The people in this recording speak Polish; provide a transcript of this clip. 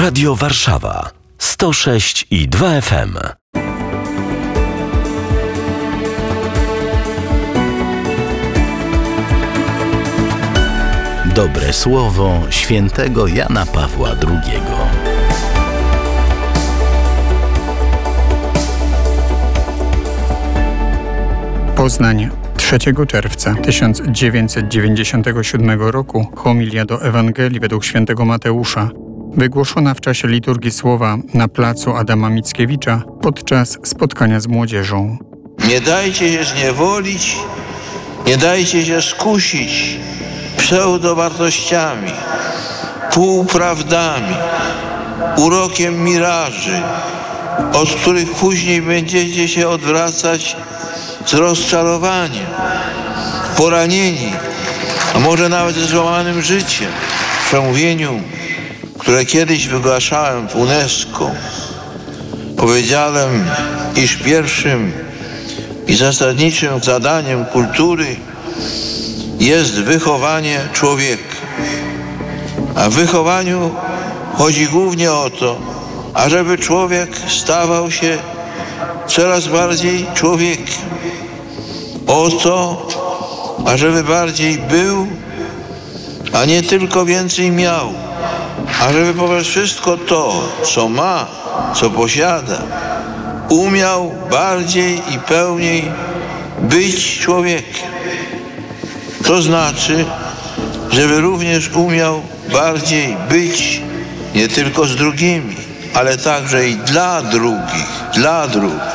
Radio Warszawa 106,2 FM. Dobre słowo świętego Jana Pawła II. Poznań, 3 czerwca 1997 roku, homilia do Ewangelii według świętego Mateusza, wygłoszona w czasie liturgii słowa na placu Adama Mickiewicza podczas spotkania z młodzieżą. Nie dajcie się zniewolić, nie dajcie się skusić pseudowartościami, półprawdami, urokiem miraży, od których później będziecie się odwracać z rozczarowaniem, poranieni, a może nawet złamanym życiem. W przemówieniu, które kiedyś wygłaszałem w UNESCO, powiedziałem, iż pierwszym i zasadniczym zadaniem kultury jest wychowanie człowieka. A w wychowaniu chodzi głównie o to, ażeby człowiek stawał się coraz bardziej człowiekiem. O to, ażeby bardziej był, a nie tylko więcej miał. Ażeby poprzez wszystko to, co ma, co posiada, umiał bardziej i pełniej być człowiekiem. To znaczy, żeby również umiał bardziej być nie tylko z drugimi, ale także i dla drugich,